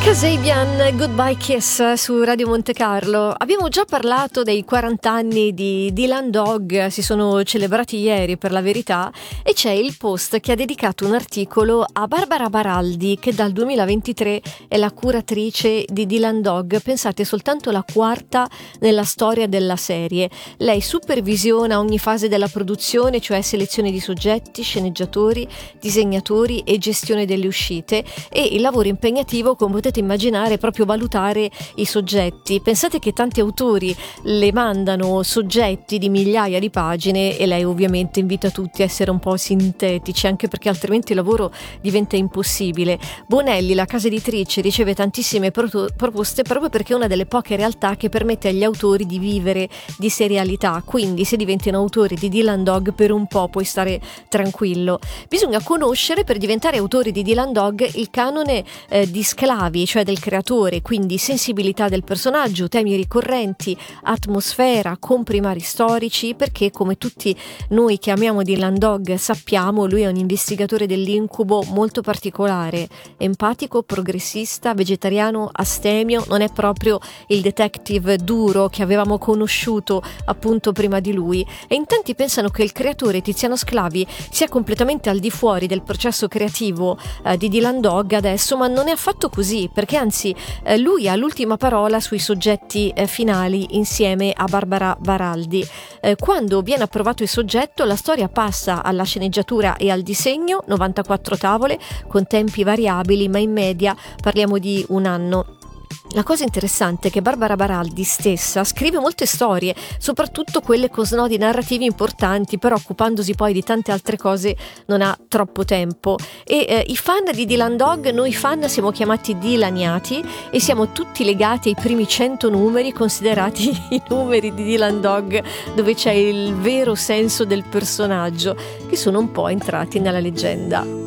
Kasabian, Goodbye Kiss su Radio Monte Carlo. Abbiamo già parlato dei 40 anni di Dylan Dog, si sono celebrati ieri per la verità, e c'è il Post che ha dedicato un articolo a Barbara Baraldi, che dal 2023 è la curatrice di Dylan Dog. Pensate, soltanto la quarta nella storia della serie. Lei supervisiona ogni fase della produzione, cioè selezione di soggetti, sceneggiatori, disegnatori e gestione delle uscite, e il lavoro impegnativo, come potete immaginare, proprio valutare i soggetti. Pensate che tanti autori le mandano soggetti di migliaia di pagine e lei ovviamente invita tutti a essere un po' sintetici, anche perché altrimenti il lavoro diventa impossibile. Bonelli, la casa editrice, riceve tantissime proposte proprio perché è una delle poche realtà che permette agli autori di vivere di serialità, quindi se diventi un autore di Dylan Dog per un po' puoi stare tranquillo. Bisogna conoscere, per diventare autori di Dylan Dog, il canone di Sclavi, cioè del creatore, quindi sensibilità del personaggio, temi ricorrenti, atmosfera, comprimari storici, perché come tutti noi che amiamo Dylan Dog sappiamo, lui è un investigatore dell'incubo molto particolare, empatico, progressista, vegetariano, astemio, non è proprio il detective duro che avevamo conosciuto appunto prima di lui, e in tanti pensano che il creatore Tiziano Sclavi sia completamente al di fuori del processo creativo di Dylan Dog adesso, ma non è affatto così, perché anzi lui ha l'ultima parola sui soggetti finali insieme a Barbara Baraldi. Quando viene approvato il soggetto, la storia passa alla sceneggiatura e al disegno, 94 tavole con tempi variabili, ma in media parliamo di un anno. La cosa interessante è che Barbara Baraldi stessa scrive molte storie, soprattutto quelle con snodi narrativi importanti, però occupandosi poi di tante altre cose non ha troppo tempo. E i fan di Dylan Dog, noi fan siamo chiamati dilaniati e siamo tutti legati ai primi 100 numeri, considerati i numeri di Dylan Dog dove c'è il vero senso del personaggio, che sono un po' entrati nella leggenda.